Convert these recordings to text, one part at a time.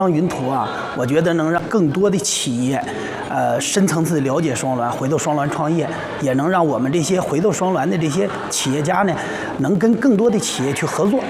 云图啊，我觉得能让更多的企业，深层次了解双滦，回头双滦创业，也能让我们这些回头双滦的这些企业家呢，能跟更多的企业去合作。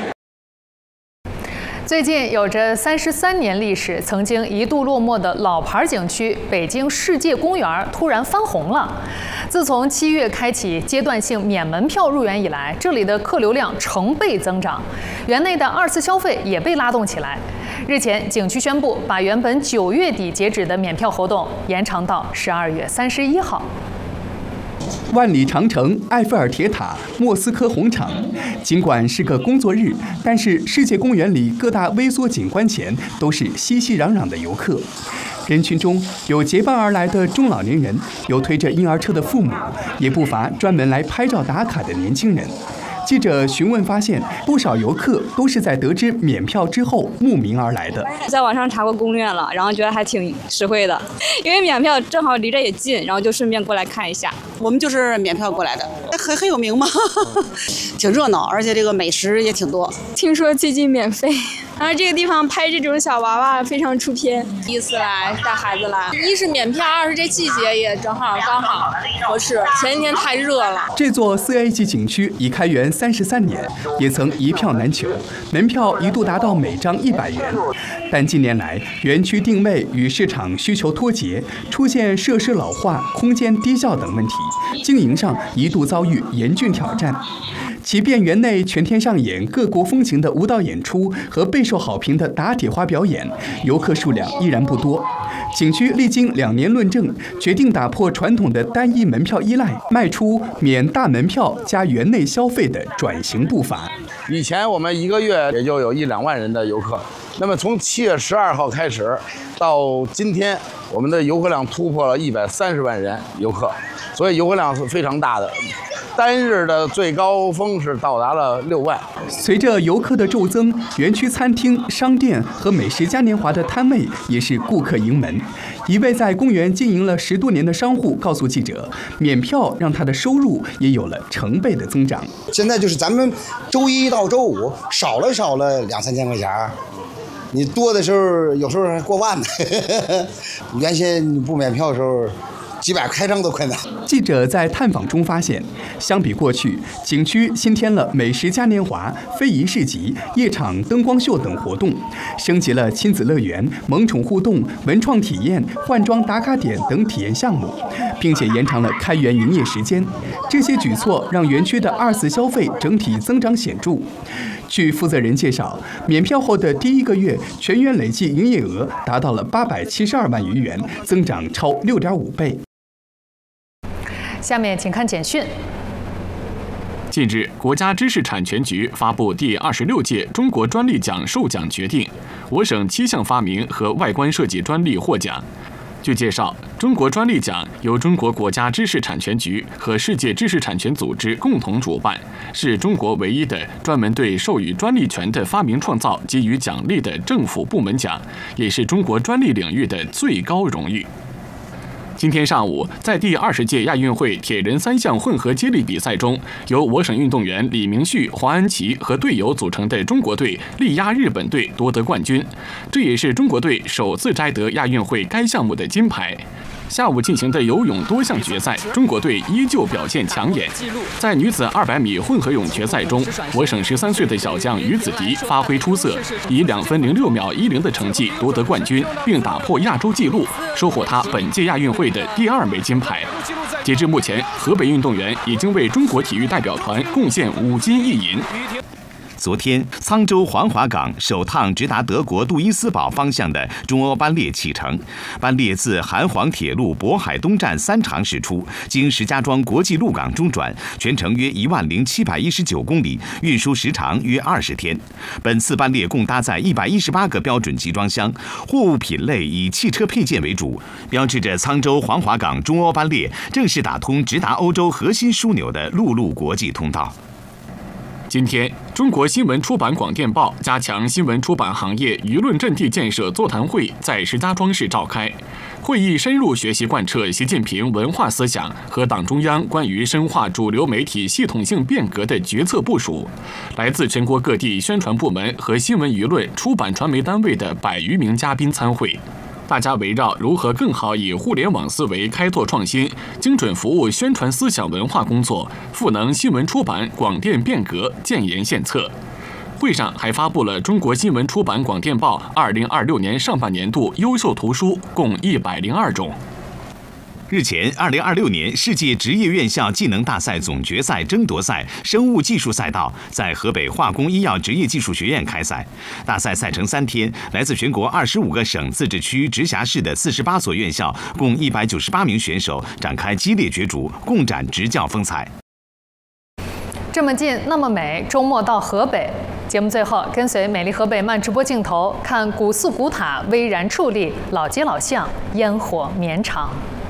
最近有着33年历史、曾经一度落寞的老牌景区北京世界公园突然翻红了。自从7月开启阶段性免门票入园以来，这里的客流量成倍增长，园内的2次消费也被拉动起来。日前，景区宣布把原本9月底截止的免票活动延长到12月31号。 万里长城、埃菲尔铁塔、莫斯科红场，尽管是个工作日，但是世界公园里各大微缩景观前都是熙熙攘攘的游客。人群中有结伴而来的中老年人，有推着婴儿车的父母，也不乏专门来拍照打卡的年轻人。记者询问发现，不少游客都是在得知免票之后慕名而来的。 在网上查过攻略了，然后觉得还挺实惠的，因为免票正好离这也近，然后就顺便过来看一下。 我们就是免票过来的，很有名嘛，挺热闹，而且这个美食也挺多。 听说最近免费，然后这个地方拍这种小娃娃非常出片。 第一次来带孩子来，一是免票，二是这季节也刚好合适。前几天太热了。 这座4A 级景区已开园33年，也曾一票难求，门票一度达到每张100元。但近年来，园区定位与市场需求脱节，出现设施老化、空间低效等问题，经营上一度遭遇严峻挑战。即便园内全天上演各国风情的舞蹈演出和备受好评的打铁花表演，游客数量依然不多。景区历经2年论证，决定打破传统的单一门票依赖，迈出免大门票加园内消费的转型步伐。 以前我们1个月也就有1-2万人的游客，那么从7月12号开始到今天，我们的游客量突破了130万人游客，所以游客量是非常大的。单日的最高峰是到达了6万。 随着游客的骤增，园区餐厅、商店和美食嘉年华的摊位也是顾客盈门。一位在公园经营了10多年的商户告诉记者，免票让他的收入也有了成倍的增长。 现在就是咱们周一到周五少了2-3千块钱，你多的时候有时候还过万呢。原先你不免票的时候，几百开张都困难。 记者在探访中发现，相比过去，景区新添了美食嘉年华、非遗市集、夜场灯光秀等活动，升级了亲子乐园、萌宠互动、文创体验、换装打卡点等体验项目，并且延长了开园营业时间。这些举措让园区的2次消费整体增长显著。据负责人介绍，免票后的第1个月，全园累计营业额达到了872万余元，增长超6.5倍。 下面请看简讯。 近日，国家知识产权局发布第26届中国专利奖授奖决定，我省7项发明和外观设计专利获奖。据介绍，中国专利奖由中国国家知识产权局和世界知识产权组织共同主办，是中国唯一的专门对授予专利权的发明创造给予奖励的政府部门奖，也是中国专利领域的最高荣誉。今天上午，在第20届亚运会铁人3项混合接力比赛中，由我省运动员李明旭、黄安琪和队友组成的中国队力压日本队夺得冠军，这也是中国队首次摘得亚运会该项目的金牌。下午进行的游泳多项决赛，中国队依旧表现抢眼。在女子200米混合泳决赛中，我省13岁的小将于子迪发挥出色，以2分06秒10的成绩夺得冠军，并打破亚洲纪录，收获他本届亚运会的第2枚金牌。截至目前，河北运动员已经为中国体育代表团贡献5金1银。 昨天，沧州环华港首趟直达德国杜伊斯堡方向的中欧班列启程。班列自韩黄铁路渤海东站3场驶出，经石家庄国际陆港中转，全程约10719公里，运输时长约20天。本次班列共搭载118个标准集装箱，货物品类以汽车配件为主，标志着沧州环华港中欧班列正式打通直达欧洲核心枢纽的陆路国际通道。 今天，中国新闻出版广电报加强新闻出版行业舆论阵地建设座谈会在石家庄市召开。会议深入学习贯彻习近平文化思想和党中央关于深化主流媒体系统性变革的决策部署。来自全国各地宣传部门和新闻舆论出版传媒单位的100余名嘉宾参会。大家围绕如何更好以互联网思维开拓创新，精准服务宣传思想文化工作，赋能新闻出版广电变革，建言献策。会上还发布了中国新闻出版广电报2026年上半年度优秀图书共102种。 日前，2026年世界职业院校技能大赛总决赛争夺赛生物技术赛道在河北化工医药职业技术学院开赛。大赛赛程3天，来自全国25个省、自治区、直辖市的48所院校，共198名选手展开激烈角逐，共展执教风采。 这么近，那么美，周末到河北。节目最后，跟随美丽河北慢直播镜头，看古寺古塔巍然矗立，老街老巷烟火绵长。